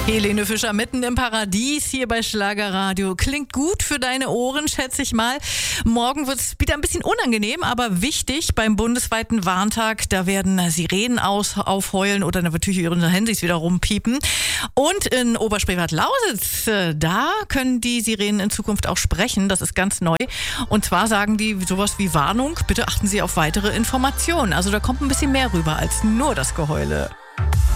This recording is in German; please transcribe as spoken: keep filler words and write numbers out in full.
Helene Fischer mitten im Paradies hier bei Schlagerradio. Klingt gut für deine Ohren, schätze ich mal. Morgen wird es wieder ein bisschen unangenehm, aber wichtig beim bundesweiten Warntag. Da werden Sirenen aus, aufheulen oder natürlich ihre Handys wieder rumpiepen. Und in Oberspreewald-Lausitz, da können die Sirenen in Zukunft auch sprechen. Das ist ganz neu. Und zwar sagen die sowas wie Warnung, bitte achten Sie auf weitere Informationen. Also da kommt ein bisschen mehr rüber als nur das Geheule.